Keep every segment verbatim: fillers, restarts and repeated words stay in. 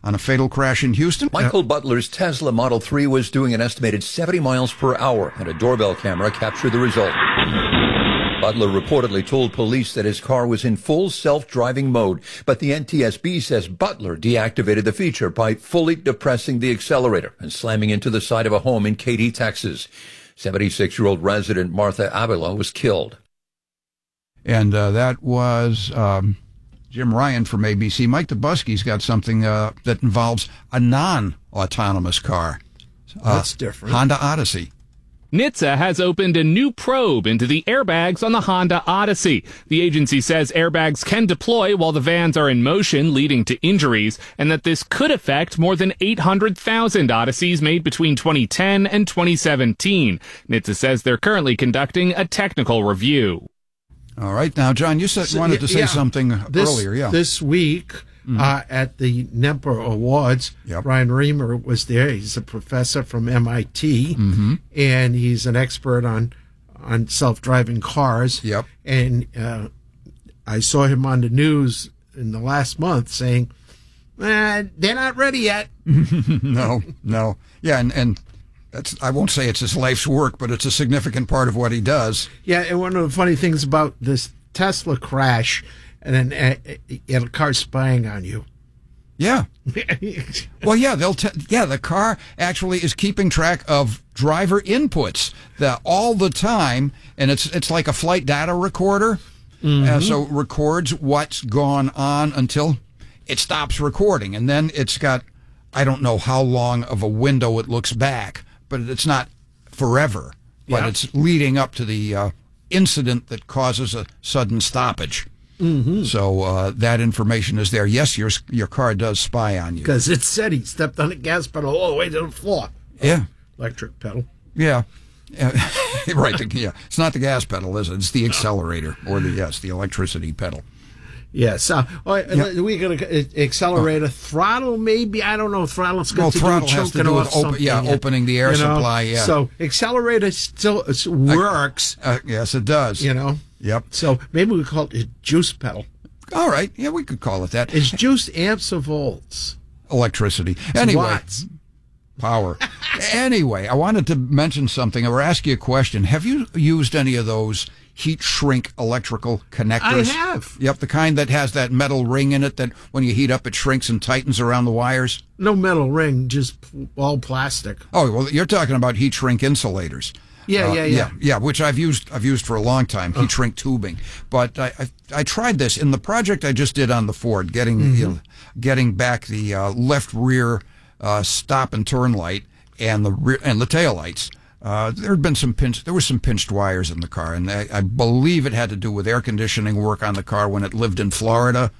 on a fatal crash in Houston. Michael Butler's Tesla Model three was doing an estimated seventy miles per hour, and a doorbell camera captured the result. Butler reportedly told police that his car was in full self-driving mode, but the N T S B says Butler deactivated the feature by fully depressing the accelerator and slamming into the side of a home in Katy, Texas. seventy-six-year-old resident Martha Avila was killed. And uh, that was um, Jim Ryan from A B C. Mike Dubusky's got something uh, that involves a non-autonomous car. Uh, That's different. Honda Odyssey. N H T S A has opened a new probe into the airbags on the Honda Odyssey. The agency says airbags can deploy while the vans are in motion, leading to injuries, and that this could affect more than eight hundred thousand Odysseys made between twenty ten and twenty seventeen. N H T S A says they're currently conducting a technical review. All right. Now, John, you said, So, wanted to say yeah, something this, earlier. Yeah. This week mm-hmm. uh, at the NEMPA Awards, yep. Brian Reamer was there. He's a professor from M I T, mm-hmm. and he's an expert on on self-driving cars. Yep. And uh, I saw him on the news in the last month saying, eh, they're not ready yet. no, no. Yeah, and, and that's, I won't say it's his life's work, but it's a significant part of what he does. Yeah, and one of the funny things about this Tesla crash and then uh, uh, a car spying on you. Yeah. Well, yeah, they'll. T- yeah, the car actually is keeping track of driver inputs the, all the time, and it's it's like a flight data recorder. Mm-hmm. Uh, so it records what's gone on until it stops recording, and then it's got, I don't know how long of a window it looks back, but it's not forever. But Yeah. it's leading up to the uh, incident that causes a sudden stoppage. Mm-hmm. So uh, that information is there. Yes, your your car does spy on you. Because it said he stepped on the gas pedal all the way to the floor. Yeah. Electric pedal. Yeah. Uh, right. The, yeah. It's not the gas pedal, is it? It's the accelerator or the, yes, the electricity pedal. Yes. Uh, all right, Yep. we're going to accelerator, oh. throttle, maybe. I don't know. Throttle's got Well, to throttle do with has to choking do off with open, something. yeah, opening the air you know? supply. Yeah. So accelerator still uh, works. Uh, yes, it does. You know. Yep. So maybe we call it a juice pedal. All right. Yeah, we could call it that. It's juice amps or volts. Electricity. It's Anyway. watts. Power. Anyway, I wanted to mention something or ask you a question. Have you used any of those heat shrink electrical connectors? I have. Yep, the kind that has that metal ring in it that when you heat up it shrinks and tightens around the wires. No metal ring, just p- all plastic. Oh, well, you're talking about heat shrink insulators. Yeah, Uh, yeah, yeah, yeah, yeah, which I've used. I've used for a long time. Heat shrink tubing, but I, I I tried this in the project I just did on the Ford, getting Mm-hmm. you know, getting back the uh, left rear uh, stop and turn light and the rear, and the tail lights. Uh, there had been some pinched. There were some pinched wires in the car, and I, I believe it had to do with air conditioning work on the car when it lived in Florida.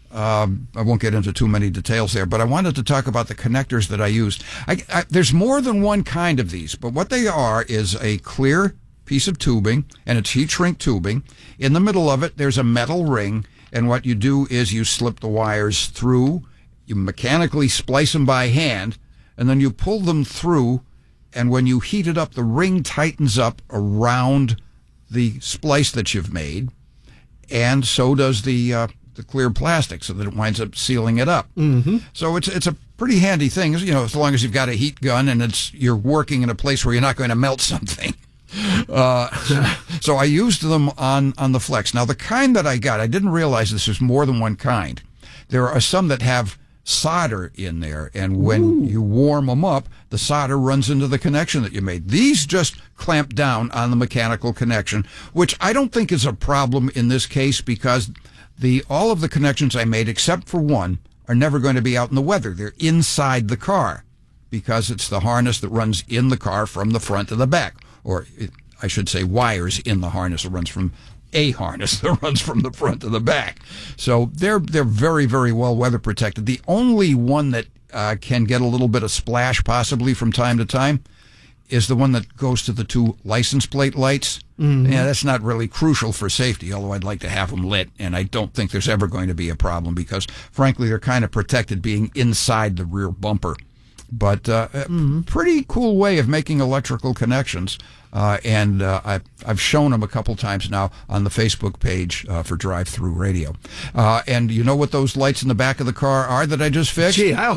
Um, I won't get into too many details there, but I wanted to talk about the connectors that I used. I, I, there's more than one kind of these, but what they are is a clear piece of tubing, and it's heat shrink tubing. In the middle of it, there's a metal ring, and what you do is you slip the wires through, you mechanically splice them by hand, and then you pull them through, and when you heat it up, the ring tightens up around the splice that you've made, and so does the uh, the clear plastic, so that it winds up sealing it up. Mm-hmm. So it's it's a pretty handy thing, you know, as long as you've got a heat gun and it's you're working in a place where you're not going to melt something. Uh, so, so I used them on, on the Flex. Now, the kind that I got, I didn't realize this was more than one kind. There are some that have solder in there, and when Ooh. you warm them up, the solder runs into the connection that you made. These just clamp down on the mechanical connection, which I don't think is a problem in this case because the all of the connections I made, except for one, are never going to be out in the weather. They're inside the car because it's the harness that runs in the car from the front to the back. Or it, I should say wires in the harness that runs from a harness that runs from the front to the back. So they're they're very, very well weather protected. The only one that uh, can get a little bit of splash possibly from time to time is the one that goes to the two license plate lights. Mm-hmm. Yeah, that's not really crucial for safety, although I'd like to have them lit, and I don't think there's ever going to be a problem because, frankly, they're kind of protected being inside the rear bumper. But uh, mm-hmm. pretty cool way of making electrical connections. Uh, and uh, I've, I've shown them a couple times now on the Facebook page uh, for Drive Through Radio. Uh, and you know what those lights in the back of the car are that I just fixed? Gee, I